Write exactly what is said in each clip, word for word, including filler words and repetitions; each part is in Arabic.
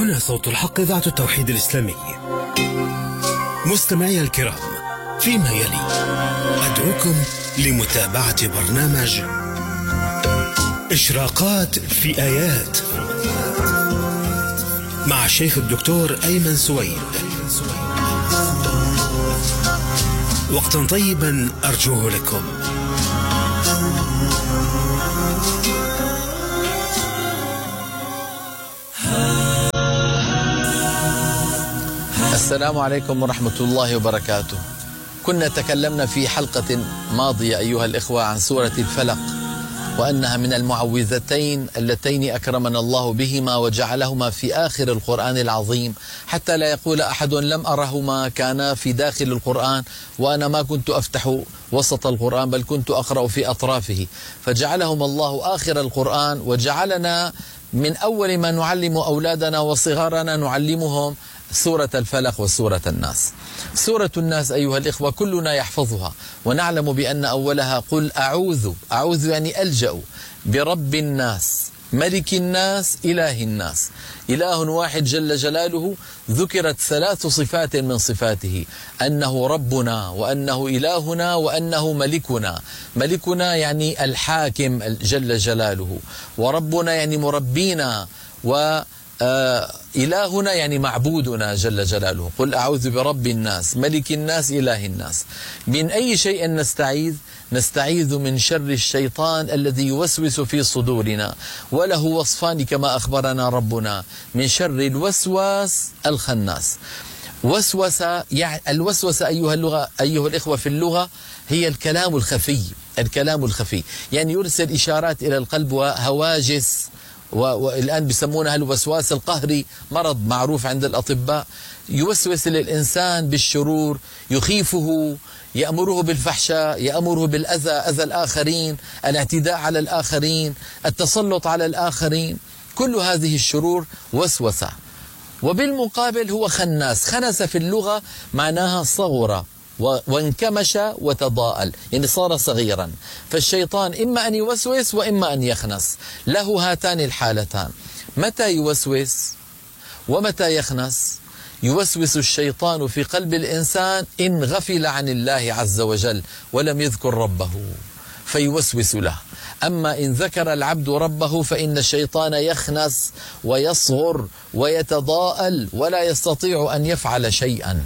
هنا صوت الحق إذاعة التوحيد الإسلامي. مستمعي الكرام، فيما يلي أدعوكم لمتابعة برنامج إشراقات في آيات مع الشيخ الدكتور أيمن سويد. وقتا طيبا أرجوه لكم. السلام عليكم ورحمة الله وبركاته. كنا تكلمنا في حلقة ماضية أيها الإخوة عن سورة الفلق، وأنها من المعوذتين اللتين أكرمنا الله بهما وجعلهما في آخر القرآن العظيم، حتى لا يقول أحد لم أرهما كانا في داخل القرآن وأنا ما كنت أفتح وسط القرآن بل كنت أقرأ في أطرافه، فجعلهما الله آخر القرآن وجعلنا من أول ما نعلم أولادنا وصغارنا نعلمهم سورة الفلق وسورة الناس. سورة الناس أيها الإخوة كلنا يحفظها، ونعلم بأن أولها قل أعوذ، أعوذ يعني ألجأ برب الناس ملك الناس إله الناس. إله واحد جل جلاله، ذكرت ثلاث صفات من صفاته: أنه ربنا، وأنه إلهنا، وأنه ملكنا. ملكنا يعني الحاكم جل جلاله، وربنا يعني مربينا، و آه إلهنا يعني معبودنا جل جلاله. قل أعوذ برب الناس ملك الناس إله الناس. من أي شيء نستعيذ؟ نستعيذ من شر الشيطان الذي يوسوس في صدورنا، وله وصفان كما أخبرنا ربنا: من شر الوسواس الخناس. وسوسة يعني الوسوسة أيها اللغة أيها الإخوة في اللغة هي الكلام الخفي، الكلام الخفي يعني يرسل إشارات إلى القلب وهواجس، والآن بيسمونها الوسواس القهري، مرض معروف عند الأطباء. يوسوس للإنسان بالشرور، يخيفه، يأمره بالفحشاء، يأمره بالأذى، أذى الآخرين، الاعتداء على الآخرين، التسلط على الآخرين. كل هذه الشرور وسوسة. وبالمقابل هو خناس. خنس في اللغة معناها صغر وانكمش وتضاءل، يعني صار صغيرا. فالشيطان إما أن يوسوس وإما أن يخنس، له هاتان الحالتان. متى يوسوس ومتى يخنس؟ يوسوس الشيطان في قلب الإنسان إن غفل عن الله عز وجل ولم يذكر ربه فيوسوس له. أما إن ذكر العبد ربه فإن الشيطان يخنس ويصغر ويتضاءل ولا يستطيع أن يفعل شيئا.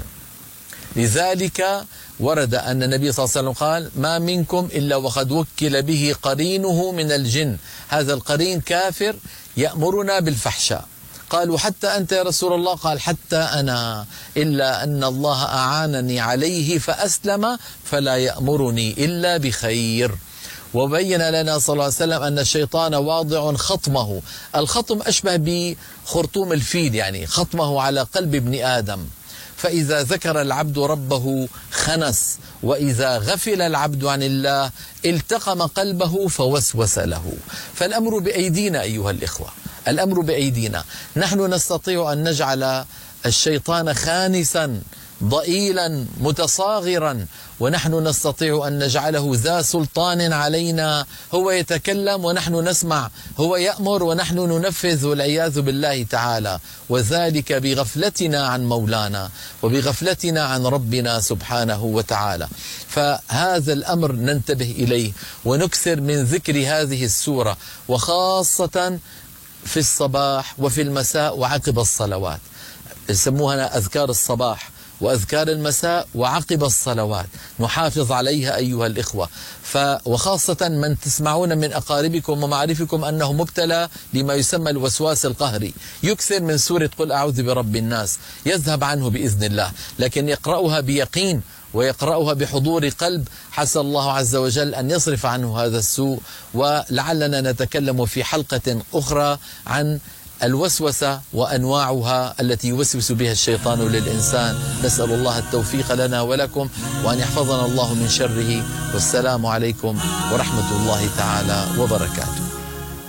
لذلك ورد أن النبي صلى الله عليه وسلم قال: ما منكم إلا وقد وكل به قرينه من الجن. هذا القرين كافر يأمرنا بالفحشاء. قالوا: حتى أنت يا رسول الله؟ قال: حتى أنا، إلا أن الله أعانني عليه فأسلم فلا يأمرني إلا بخير. وبين لنا صلى الله عليه وسلم أن الشيطان واضع خطمه. الخطم أشبه بخرطوم الفيل، يعني خطمه على قلب ابن آدم. فإذا ذكر العبد ربه خنس، وإذا غفل العبد عن الله التقم قلبه فوسوس له. فالأمر بأيدينا أيها الإخوة، الأمر بأيدينا. نحن نستطيع أن نجعل الشيطان خانسا ضئيلا متصاغرا، ونحن نستطيع أن نجعله ذا سلطان علينا. هو يتكلم ونحن نسمع، هو يأمر ونحن ننفذ، والعياذ بالله تعالى. وذلك بغفلتنا عن مولانا وبغفلتنا عن ربنا سبحانه وتعالى. فهذا الأمر ننتبه إليه ونكثر من ذكر هذه السورة، وخاصة في الصباح وفي المساء وعقب الصلوات. يسموها أذكار الصباح وأذكار المساء وعقب الصلوات، نحافظ عليها أيها الإخوة. ف وخاصة من تسمعون من أقاربكم ومعارفكم أنه مبتلى بما يسمى الوسواس القهري، يكثر من سورة قل أعوذ برب الناس، يذهب عنه بإذن الله. لكن يقرأها بيقين ويقرأها بحضور قلب، حسى الله عز وجل أن يصرف عنه هذا السوء. ولعلنا نتكلم في حلقة أخرى عن الوسوسة وأنواعها التي يوسوس بها الشيطان للإنسان. نسأل الله التوفيق لنا ولكم، وأن يحفظنا الله من شره. والسلام عليكم ورحمة الله تعالى وبركاته.